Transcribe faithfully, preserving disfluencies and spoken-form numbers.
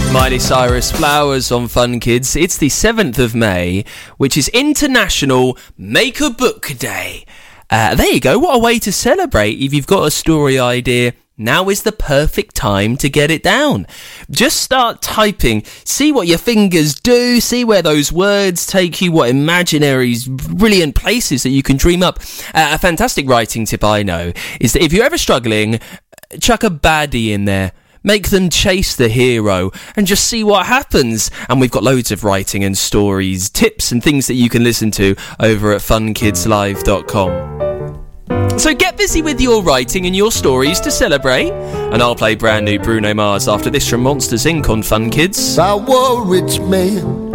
Miley Cyrus, Flowers on Fun Kids. It's the seventh of May, which is International Make a Book Day. Uh, there you go. What a way to celebrate. If you've got a story idea, now is the perfect time to get it down. Just start typing. See what your fingers do. See where those words take you. What imaginary, brilliant places that you can dream up. Uh, a fantastic writing tip I know is that if you're ever struggling, chuck a baddie in there. Make them chase the hero and just see what happens. And we've got loads of writing and stories, tips and things that you can listen to over at fun kids live dot com. So get busy with your writing and your stories to celebrate. And I'll play brand new Bruno Mars after this from Monsters Incorporated on Fun Kids. I was a rich man